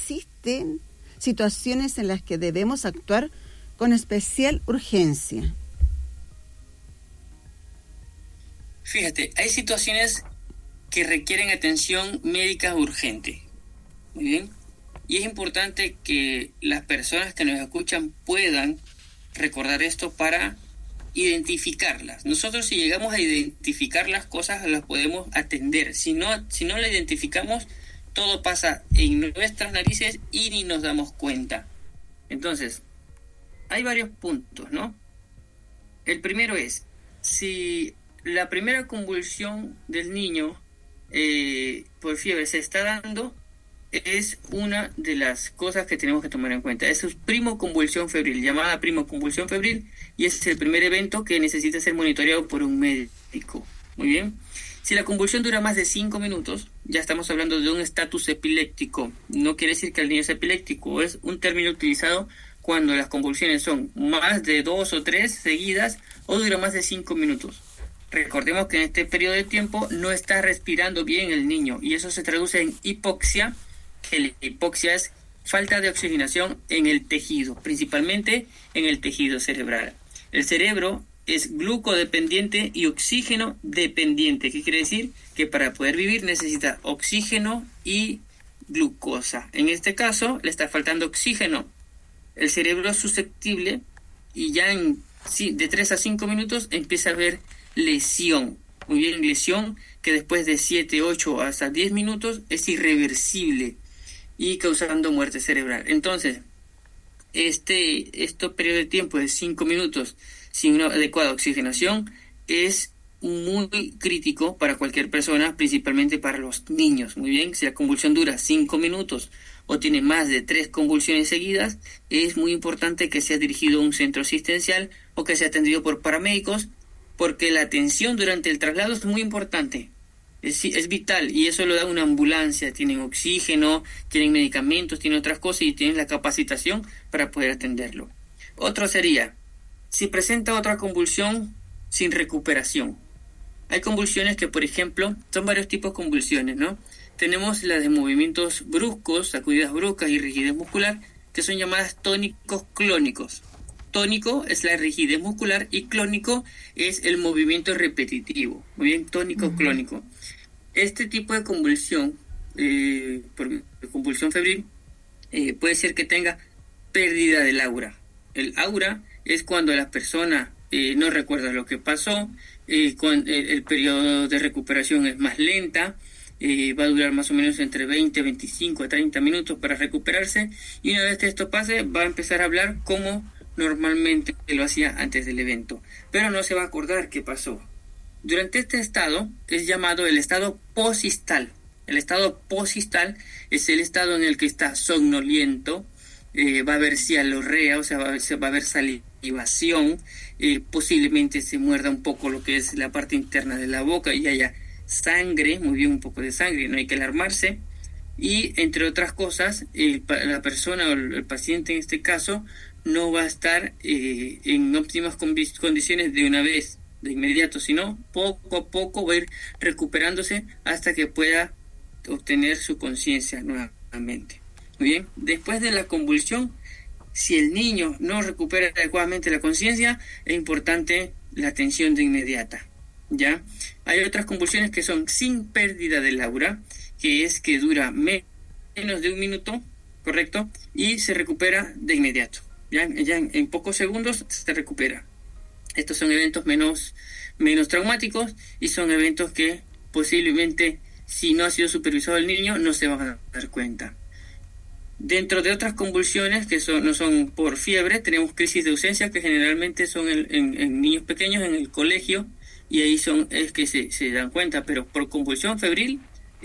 existen situaciones en las que debemos actuar con especial urgencia? Fíjate, hay situaciones que requieren atención médica urgente. Muy bien. Y es importante que las personas que nos escuchan puedan recordar esto para identificarlas. Nosotros, si llegamos a identificar las cosas, las podemos atender. Si no la identificamos, todo pasa en nuestras narices y ni nos damos cuenta. Entonces, hay varios puntos, ¿no? El primero es, si la primera convulsión del niño por fiebre se está dando, es una de las cosas que tenemos que tomar en cuenta. Es primoconvulsión febril, llamada primoconvulsión febril, y es el primer evento que necesita ser monitoreado por un médico. Muy bien. Si la convulsión dura más de 5 minutos, ya estamos hablando de un estatus epiléptico. No quiere decir que el niño es epiléptico, es un término utilizado cuando las convulsiones son más de 2 o 3 seguidas o dura más de 5 minutos. Recordemos que en este periodo de tiempo no está respirando bien el niño, y eso se traduce en hipoxia, que la hipoxia es falta de oxigenación en el tejido, principalmente en el tejido cerebral. El cerebro es glucodependiente y oxígeno dependiente. ¿Qué quiere decir? Que para poder vivir necesita oxígeno y glucosa. En este caso le está faltando oxígeno. El cerebro es susceptible y ya de 3 a 5 minutos empieza a haber lesión. Muy bien, lesión que después de 7, 8 hasta 10 minutos es irreversible y causando muerte cerebral. Entonces, este periodo de tiempo de 5 minutos sin una adecuada oxigenación es muy crítico para cualquier persona, principalmente para los niños. Muy bien, si la convulsión dura 5 minutos o tiene más de 3 convulsiones seguidas, es muy importante que sea dirigido a un centro asistencial o que sea atendido por paramédicos, porque la atención durante el traslado es muy importante. Es vital, y eso lo da una ambulancia. Tienen oxígeno, tienen medicamentos, tienen otras cosas y tienen la capacitación para poder atenderlo. Otro sería, si presenta otra convulsión sin recuperación. Hay convulsiones que, por ejemplo, son varios tipos de convulsiones, ¿no? Tenemos las de movimientos bruscos, sacudidas bruscas y rigidez muscular, que son llamadas tónicos clónicos. Tónico es la rigidez muscular y clónico es el movimiento repetitivo. Muy bien, tónico clónico. Este tipo de convulsión, por convulsión febril, puede ser que tenga pérdida del aura. El aura es cuando la persona no recuerda lo que pasó, el periodo de recuperación es más lenta, va a durar más o menos entre 20, 25 a 30 minutos para recuperarse, y una vez que esto pase va a empezar a hablar como normalmente lo hacía antes del evento, pero no se va a acordar qué pasó. Durante este estado, que es llamado el estado posistal, el estado posistal es el estado en el que está somnoliento, va a haber cialorrea, o sea, va a haber salivación, posiblemente se muerda un poco lo que es la parte interna de la boca y haya sangre, muy bien, un poco de sangre, no hay que alarmarse. Y entre otras cosas, la persona o el paciente en este caso no va a estar en óptimas condiciones de una vez, de inmediato, sino poco a poco va a ir recuperándose hasta que pueda obtener su conciencia nuevamente. Muy bien, después de la convulsión, si el niño no recupera adecuadamente la conciencia, es importante la atención de inmediata. ¿Ya? Hay otras convulsiones que son sin pérdida del aura, que es que dura menos de 1 minuto, ¿correcto? Y se recupera de inmediato. Ya en pocos segundos se recupera. Estos son eventos menos traumáticos y son eventos que posiblemente, si no ha sido supervisado el niño, no se van a dar cuenta. Dentro de otras convulsiones que no son por fiebre, tenemos crisis de ausencia, que generalmente son en niños pequeños en el colegio, y ahí es que se dan cuenta, pero por convulsión febril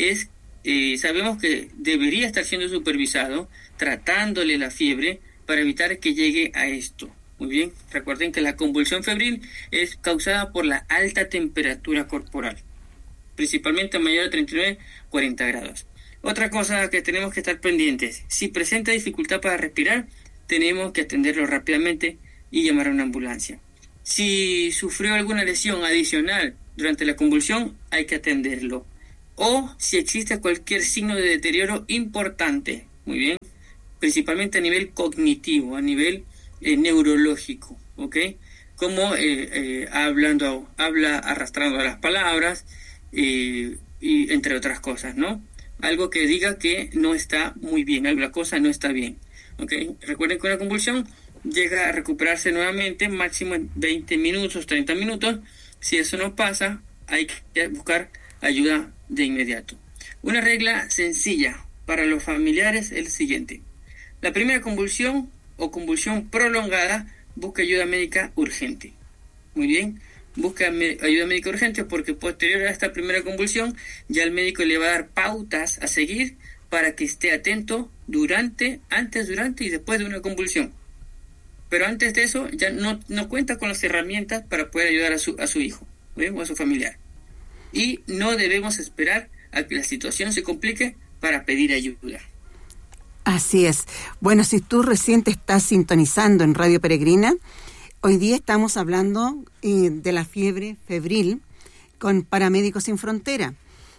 sabemos que debería estar siendo supervisado, tratándole la fiebre para evitar que llegue a esto. Muy bien, recuerden que la convulsión febril es causada por la alta temperatura corporal, principalmente a mayor de 39, 40 grados. Otra cosa que tenemos que estar pendientes, si presenta dificultad para respirar, tenemos que atenderlo rápidamente y llamar a una ambulancia. Si sufrió alguna lesión adicional durante la convulsión, hay que atenderlo. O si existe cualquier signo de deterioro importante, muy bien, principalmente a nivel cognitivo, a nivel neurológico, ¿ok? Como habla arrastrando las palabras y entre otras cosas, ¿no? Algo que diga que no está muy bien, alguna cosa no está bien, ¿ok? Recuerden que una convulsión llega a recuperarse nuevamente máximo en 20 minutos, 30 minutos. Si eso no pasa, hay que buscar ayuda de inmediato. Una regla sencilla para los familiares es el siguiente: la primera convulsión o convulsión prolongada, busca ayuda médica urgente. Muy bien, busca ayuda médica urgente porque posterior a esta primera convulsión ya el médico le va a dar pautas a seguir para que esté atento antes, durante y después de una convulsión. Pero antes de eso ya no cuenta con las herramientas para poder ayudar a su hijo, ¿bien? O a su familiar. Y no debemos esperar a que la situación se complique para pedir ayuda. Así es. Bueno, si tú recién te estás sintonizando en Radio Peregrina, hoy día estamos hablando de la fiebre febril con Paramédicos Sin Frontera.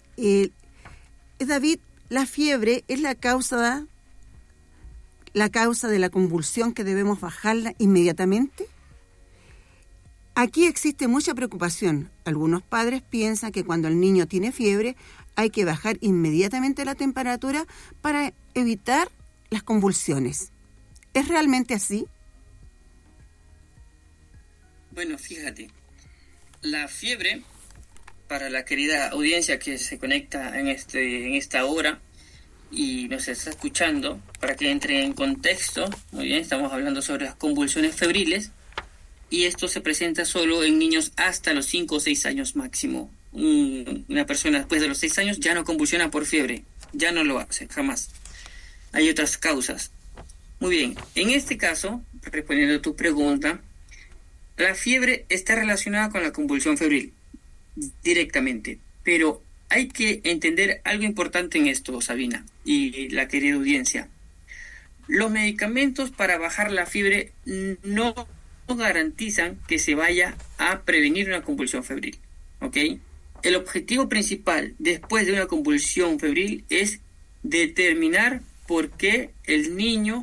David, la fiebre es la causa de la convulsión que debemos bajarla inmediatamente. Aquí existe mucha preocupación. Algunos padres piensan que cuando el niño tiene fiebre hay que bajar inmediatamente la temperatura para evitar las convulsiones. ¿Es realmente así? Bueno, fíjate, la fiebre, para la querida audiencia que se conecta en esta hora y nos está escuchando, para que entre en contexto, muy bien, estamos hablando sobre las convulsiones febriles, y esto se presenta solo en niños hasta los 5 o 6 años máximo. Una persona después de los 6 años ya no convulsiona por fiebre, ya no lo hace, jamás. Hay otras causas. Muy bien, en este caso, respondiendo a tu pregunta, la fiebre está relacionada con la convulsión febril directamente, pero hay que entender algo importante en esto, Sabina y la querida audiencia. Los medicamentos para bajar la fiebre no garantizan que se vaya a prevenir una convulsión febril, ¿ok? El objetivo principal después de una convulsión febril es determinar por qué el niño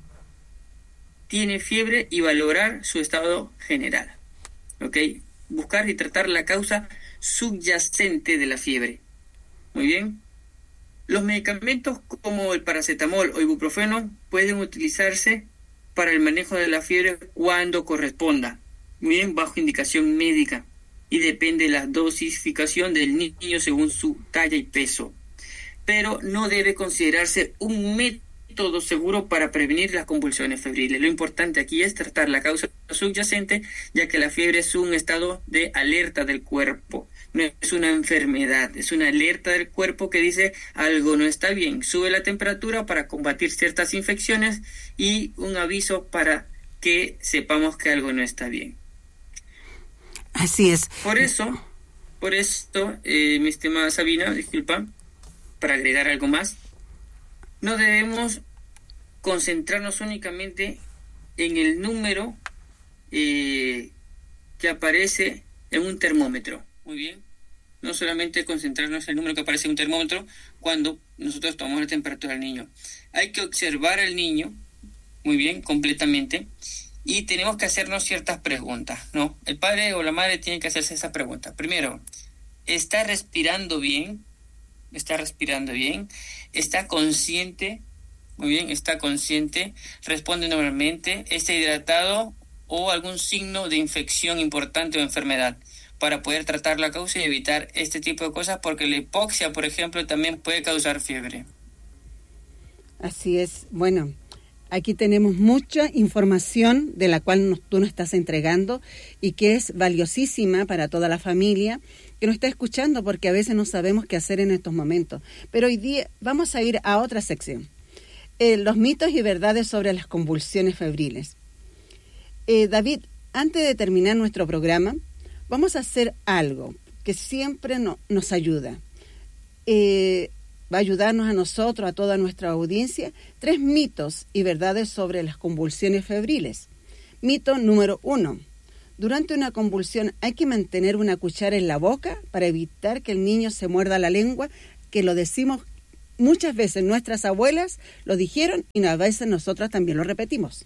tiene fiebre y valorar su estado general, ¿ok? Buscar y tratar la causa subyacente de la fiebre. Muy bien. Los medicamentos como el paracetamol o ibuprofeno pueden utilizarse para el manejo de la fiebre cuando corresponda, muy bien, bajo indicación médica, y depende de la dosificación del niño según su talla y peso. Pero no debe considerarse un método seguro para prevenir las convulsiones febriles. Lo importante aquí es tratar la causa subyacente, ya que la fiebre es un estado de alerta del cuerpo. No es una enfermedad, es una alerta del cuerpo que dice algo no está bien. Sube la temperatura para combatir ciertas infecciones y un aviso para que sepamos que algo no está bien. Así es. Por esto, mi estimada Sabina, disculpa, para agregar algo más, no debemos concentrarnos únicamente en el número que aparece en un termómetro. Muy bien. No solamente concentrarnos en el número que aparece en un termómetro cuando nosotros tomamos la temperatura del niño. Hay que observar al niño, muy bien, completamente, y tenemos que hacernos ciertas preguntas, ¿no? El padre o la madre tiene que hacerse esa pregunta. Primero, ¿está respirando bien? ¿Está respirando bien? ¿Está consciente? Muy bien, ¿está consciente? ¿Responde normalmente? ¿Está hidratado? ¿O algún signo de infección importante o enfermedad? Para poder tratar la causa y evitar este tipo de cosas, porque la hipoxia, por ejemplo, también puede causar fiebre. Así es. Bueno, aquí tenemos mucha información de la cual tú nos estás entregando y que es valiosísima para toda la familia que nos está escuchando, porque a veces no sabemos qué hacer en estos momentos. Pero hoy día vamos a ir a otra sección. Los mitos y verdades sobre las convulsiones febriles. David, antes de terminar nuestro programa, vamos a hacer algo que siempre nos ayuda. Va a ayudarnos a nosotros, a toda nuestra audiencia, 3 mitos y verdades sobre las convulsiones febriles. Mito número 1. Durante una convulsión hay que mantener una cuchara en la boca para evitar que el niño se muerda la lengua, que lo decimos muchas veces nuestras abuelas lo dijeron y a veces nosotras también lo repetimos.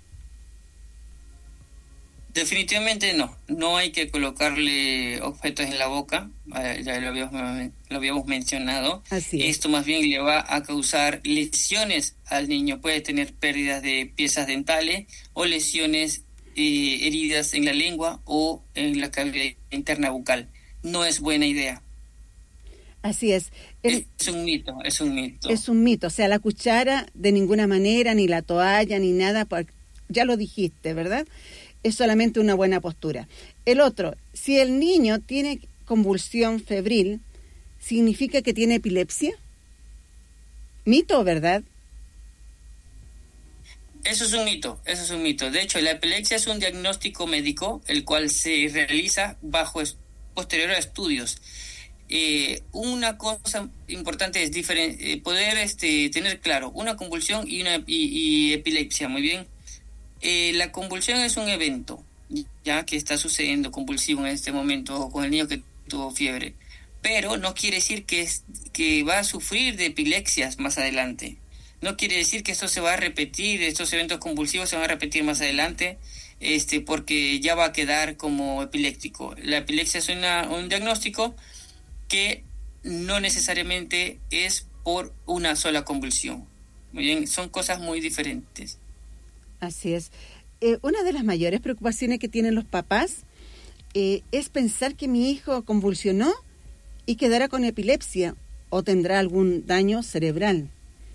Definitivamente no hay que colocarle objetos en la boca, ya lo habíamos mencionado. Así es. Esto más bien le va a causar lesiones al niño, puede tener pérdidas de piezas dentales o lesiones, heridas en la lengua o en la cavidad interna bucal. No es buena idea. Así es. Es un mito. Es un mito, o sea, la cuchara de ninguna manera, ni la toalla, ni nada, ya lo dijiste, ¿verdad? Es solamente una buena postura. El otro, si el niño tiene convulsión febril, ¿significa que tiene epilepsia? ¿Mito o verdad? Eso es un mito. De hecho, la epilepsia es un diagnóstico médico, el cual se realiza posterior a estudios. Una cosa importante es poder tener claro una convulsión y epilepsia, muy bien. La convulsión es un evento ya que está sucediendo convulsivo en este momento con el niño que tuvo fiebre, pero no quiere decir que va a sufrir de epilepsias más adelante. No quiere decir que esto se va a repetir, estos eventos convulsivos se van a repetir más adelante, porque ya va a quedar como epiléptico. La epilepsia es un diagnóstico que no necesariamente es por una sola convulsión. Muy bien, son cosas muy diferentes. Así es. Una de las mayores preocupaciones que tienen los papás es pensar que mi hijo convulsionó y quedará con epilepsia o tendrá algún daño cerebral.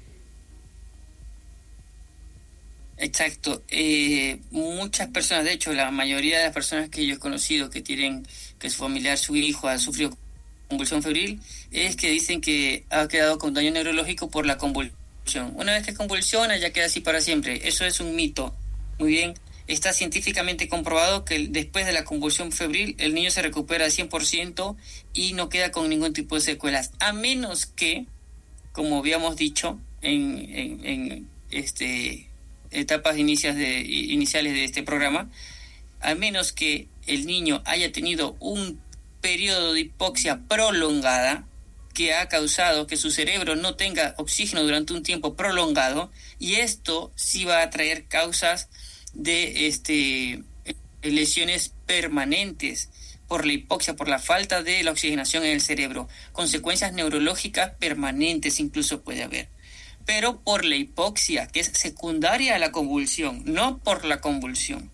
Exacto. Muchas personas, de hecho, la mayoría de las personas que yo he conocido que su familiar, su hijo ha sufrido convulsión febril, es que dicen que ha quedado con daño neurológico por la convulsión. Una vez que convulsiona ya queda así para siempre. Eso es un mito. Muy bien, está científicamente comprobado que después de la convulsión febril el niño se recupera al 100% y no queda con ningún tipo de secuelas, a menos que, como habíamos dicho en etapas iniciales de este programa, a menos que el niño haya tenido un periodo de hipoxia prolongada que ha causado que su cerebro no tenga oxígeno durante un tiempo prolongado, y esto sí va a traer causas de lesiones permanentes por la hipoxia, por la falta de la oxigenación en el cerebro, consecuencias neurológicas permanentes incluso puede haber, pero por la hipoxia, que es secundaria a la convulsión, no por la convulsión.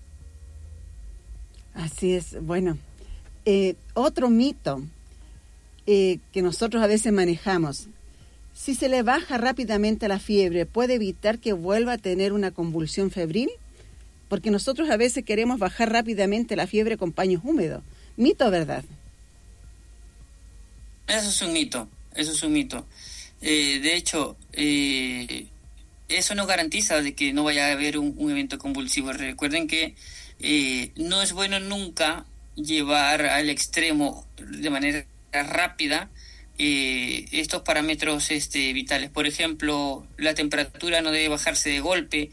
Así es. Bueno, otro mito que nosotros a veces manejamos: si se le baja rápidamente la fiebre, ¿puede evitar que vuelva a tener una convulsión febril? Porque nosotros a veces queremos bajar rápidamente la fiebre con paños húmedos. ¿Mito o verdad? Eso es un mito. De hecho, eso no garantiza de que no vaya a haber un evento convulsivo. Recuerden que no es bueno nunca llevar al extremo de manera rápida estos parámetros vitales. Por ejemplo, la temperatura no debe bajarse de golpe.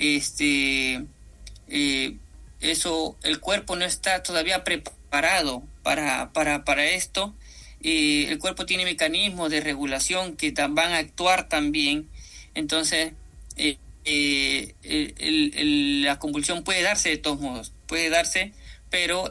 El cuerpo no está todavía preparado para esto. El cuerpo tiene mecanismos de regulación que van a actuar también. Entonces, la convulsión puede darse de todos modos, pero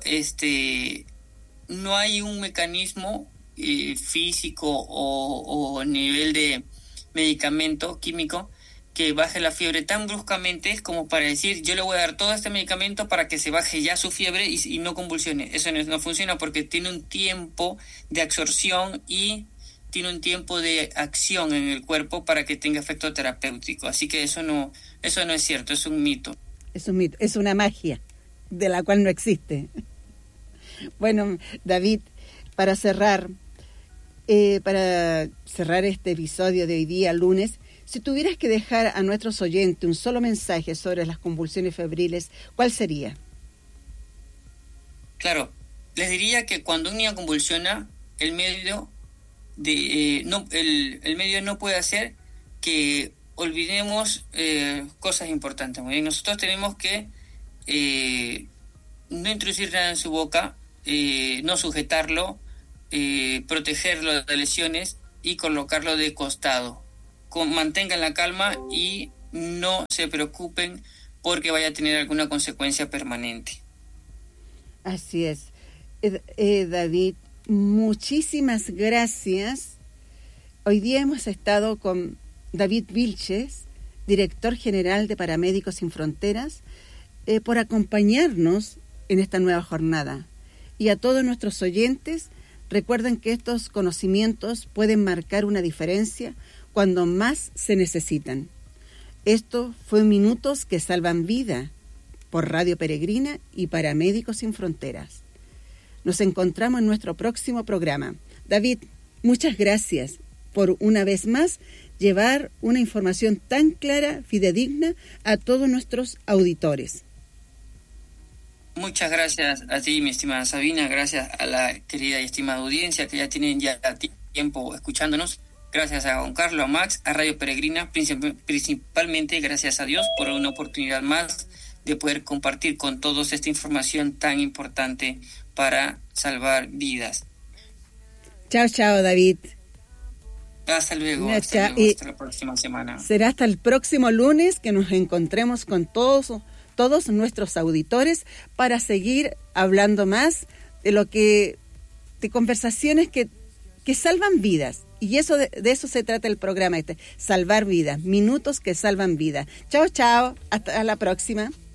no hay un mecanismo físico o nivel de medicamento químico que baje la fiebre tan bruscamente como para decir, yo le voy a dar todo este medicamento para que se baje ya su fiebre y no convulsione. Eso no funciona, porque tiene un tiempo de absorción y tiene un tiempo de acción en el cuerpo para que tenga efecto terapéutico. Así que eso no es cierto, es un mito. Es un mito, es una magia de la cual no existe. Bueno, David, para cerrar este episodio de hoy día, lunes, si tuvieras que dejar a nuestros oyentes un solo mensaje sobre las convulsiones febriles, ¿cuál sería? Claro, les diría que cuando un niño convulsiona, el medio no puede hacer que olvidemos cosas importantes. Muy bien, nosotros tenemos que no introducir nada en su boca, no sujetarlo, protegerlo de lesiones y colocarlo de costado. mantengan la calma y no se preocupen porque vaya a tener alguna consecuencia permanente. Así es. David, muchísimas gracias. Hoy día hemos estado con David Vilches, director general de Paramédicos Sin Fronteras, por acompañarnos en esta nueva jornada. Y a todos nuestros oyentes, recuerden que estos conocimientos pueden marcar una diferencia cuando más se necesitan. Esto fue Minutos que Salvan Vida por Radio Peregrina y Paramédicos Sin Fronteras. Nos encontramos en nuestro próximo programa. David, muchas gracias por una vez más llevar una información tan clara, fidedigna a todos nuestros auditores. Muchas gracias a ti, mi estimada Sabina, gracias a la querida y estimada audiencia que ya tienen tiempo escuchándonos. Gracias a Juan Carlos, a Max, a Radio Peregrina, principalmente gracias a Dios por una oportunidad más de poder compartir con todos esta información tan importante para salvar vidas. Chao, chao, David. Hasta luego, hasta la próxima semana. Será hasta el próximo lunes que nos encontremos con todos nuestros auditores para seguir hablando más de conversaciones que salvan vidas. Y de eso se trata el programa salvar vidas, minutos que salvan vidas. Chao, chao, hasta la próxima.